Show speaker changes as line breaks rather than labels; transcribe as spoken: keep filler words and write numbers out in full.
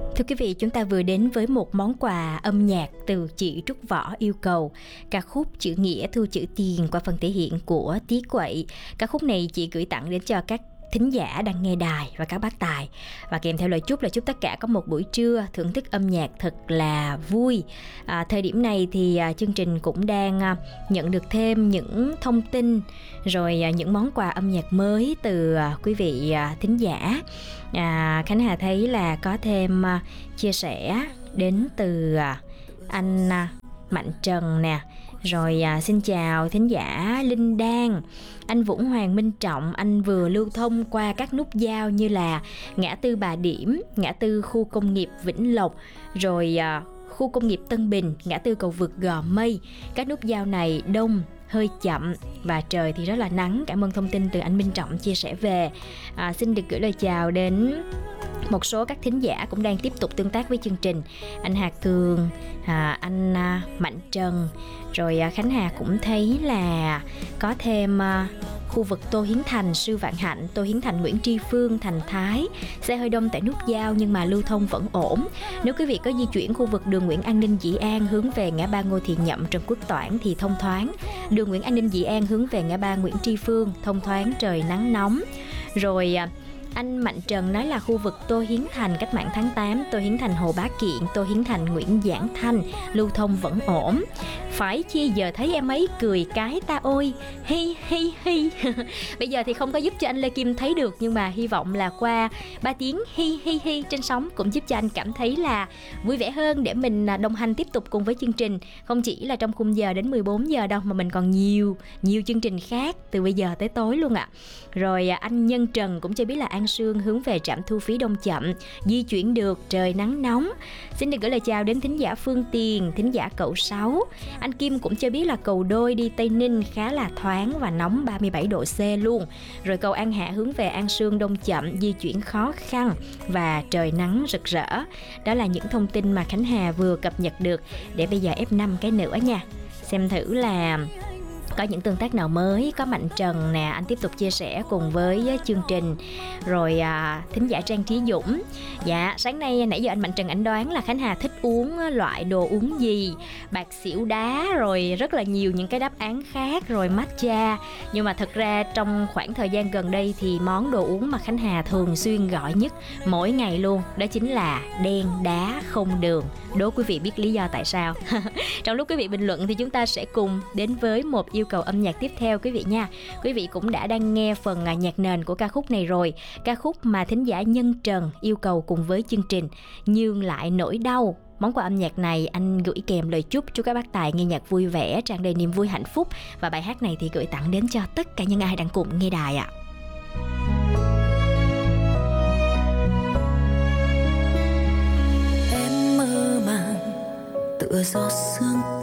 Thưa quý vị, chúng ta vừa đến với một món quà âm nhạc từ chị Trúc Võ yêu cầu. Ca khúc Chữ Nghĩa Thu Chữ Tiền qua phần thể hiện của Tí Quậy. Ca khúc này chị gửi tặng đến cho các thính giả đang nghe đài và các bác tài. Và kèm theo lời chúc là chúc tất cả có một buổi trưa thưởng thức âm nhạc thật là vui. à, Thời điểm này thì à, chương trình cũng đang à, nhận được thêm những thông tin, rồi à, những món quà âm nhạc mới từ à, quý vị à, thính giả. à, Khánh Hà thấy là có thêm à, chia sẻ đến từ à, anh à, Mạnh Trần nè. Rồi à, xin chào thính giả Linh Đan, anh Vũ Hoàng Minh Trọng. Anh vừa lưu thông qua các nút giao như là ngã tư Bà Điểm, ngã tư khu công nghiệp Vĩnh Lộc, rồi à, khu công nghiệp Tân Bình, ngã tư cầu vượt Gò Mây. Các nút giao này đông, hơi chậm và trời thì rất là nắng. Cảm ơn thông tin từ anh Minh Trọng chia sẻ về. à, Xin được gửi lời chào đến một số các thính giả cũng đang tiếp tục tương tác với chương trình. Anh Hà Cường, à, anh à, Mạnh Trần. Rồi à, Khánh Hà cũng thấy là có thêm à, khu vực Tô Hiến Thành, Sư Vạn Hạnh, Tô Hiến Thành, Nguyễn Tri Phương, Thành Thái. Xe hơi đông tại nút giao nhưng mà lưu thông vẫn ổn. Nếu quý vị có di chuyển khu vực đường Nguyễn An Ninh Dĩ An hướng về ngã ba Ngô Thị Nhậm, Trần Quốc Toản thì thông thoáng. Đường Nguyễn An Ninh Dĩ An hướng về ngã ba Nguyễn Tri Phương thông thoáng, trời nắng nóng. Rồi à, anh Mạnh Trần nói là khu vực Tô Hiến Thành, Cách Mạng Tháng tám, Tô Hiến Thành, Hồ Bá Kiện, Tô Hiến Thành, Nguyễn Giảng Thanh lưu thông vẫn ổn. Phải chi giờ thấy em ấy cười cái ta ôi, hi hi hi. Bây giờ thì không có giúp cho anh Lê Kim thấy được, nhưng mà hy vọng là qua ba tiếng hi hi hi trên sóng cũng giúp cho anh cảm thấy là vui vẻ hơn để mình đồng hành tiếp tục cùng với chương trình. Không chỉ là trong khung giờ đến mười bốn giờ đâu, mà mình còn nhiều nhiều chương trình khác từ bây giờ tới tối luôn ạ. Rồi anh Nhân Trần cũng cho biết là An Sương hướng về trạm thu phí Đông chậm, di chuyển được, trời nắng nóng. Xin được gửi lời chào đến thính giả Phương Tiền, thính giả Cậu Sáu. Anh Kim cũng cho biết là cầu Đôi đi Tây Ninh khá là thoáng và nóng, ba mươi bảy độ C luôn. Rồi cầu An Hạ hướng về An Sương Đông chậm, di chuyển khó khăn và trời nắng rực rỡ. Đó là những thông tin mà Khánh Hà vừa cập nhật được. Để bây giờ ép năm cái nữa nha, xem thử là có những tương tác nào mới. Có Mạnh Trần nè, anh tiếp tục chia sẻ cùng với chương trình. Rồi à, thính giả Trang Trí Dũng: dạ sáng nay nãy giờ anh Mạnh Trần ảnh đoán là Khánh Hà thích uống loại đồ uống gì, bạc xỉu đá, rồi rất là nhiều những cái đáp án khác, rồi matcha. Nhưng mà thật ra trong khoảng thời gian gần đây thì món đồ uống mà Khánh Hà thường xuyên gọi nhất mỗi ngày luôn, đó chính là đen đá không đường. Đố quý vị biết lý do tại sao? Trong lúc quý vị bình luận thì chúng ta sẽ cùng đến với một yêu cầu âm nhạc tiếp theo quý vị nha. Quý vị cũng đã đang nghe phần nhạc nền của ca khúc này rồi. Ca khúc mà thính giả Nhân Trần yêu cầu cùng với chương trình, Nhường Lại Nỗi Đau. Món quà âm nhạc này anh gửi kèm lời chúc chúc các bác tài nghe nhạc vui vẻ, tràn đầy niềm vui hạnh phúc. Và bài hát này thì gửi tặng đến cho tất cả những ai đang cùng nghe đài ạ.
Em mơ màng tựa giọt sương